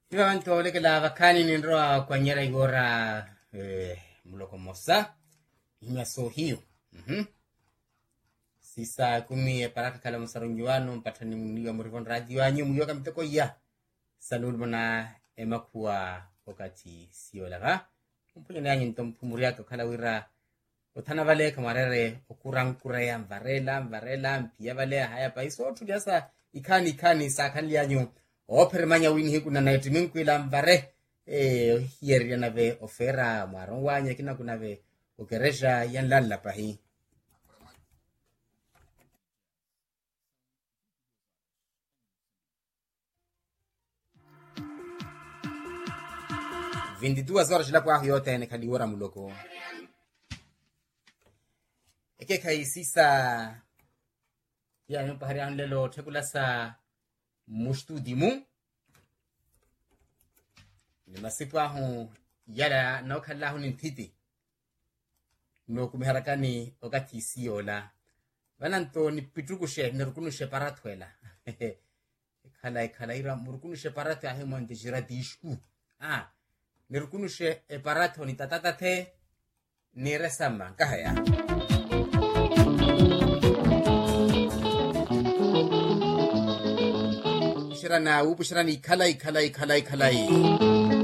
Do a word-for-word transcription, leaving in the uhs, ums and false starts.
Iba vanto le que la vakani nindroa kwa nyera igora eh, mloko mosa. Inya so hiyo. Mhm. Sisa kumi e paraka kala musarunjuano mpatani mniwa murivon radio anyu mniwa kamitoko ya. Salul mona emakuwa wakati siyo laga. Mpunyo na yanyi ntompumuria kala wira. Otana vale kamarere okurang kurea mvarela mvarela mpia vale haya paiso tuliasa ikani ikani sakani yanyu. Opere manya wini hiku na naitimingu ila mvare eh, hieri ya nave ofera marongwanya kina kunave ukeresha yanlala pahi. veintidós horas la kwa yote ene kaliwara muloko. Eke kai sisa ya nyumpa hari anlelo tekulasa mustudimu ni masipu ahu yala na okala ahu nintiti no kumiharakani okati siyola vananto ni pitukushe nirukunushe paratwela kala kala ira murukunushe paratwa ahe monte jiradishu ah nirukunushe parato ni tatatate ni resama kahaya Shirana upu shirani kalai kalai kalai kalai